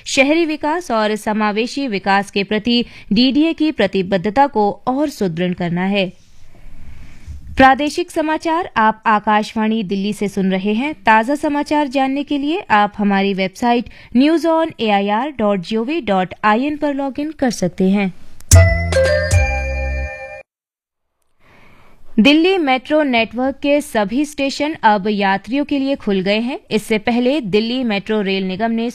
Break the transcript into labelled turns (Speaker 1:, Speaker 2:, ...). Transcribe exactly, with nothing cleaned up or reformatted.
Speaker 1: शहरी विकास और समावेशी विकास के प्रति डीडीए की प्रतिबद्धता को और सुदृढ़ करना है। प्रादेशिक समाचार आप आकाशवाणी दिल्ली से सुन रहे हैं। ताज़ा समाचार जानने के लिए आप हमारी website news on A I R dot G O V dot I N पर लॉग इन कर सकते हैं। दिल्ली मेट्रो नेटवर्क के सभी स्टेशन अब यात्रियों के लिए खुल गए हैं। इससे पहले दिल्ली मेट्रो रेल निगम ने